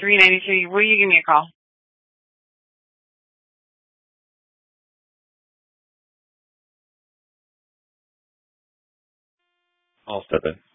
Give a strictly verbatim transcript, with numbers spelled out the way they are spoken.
three ninety-three. Will you give me a call? I'll step in.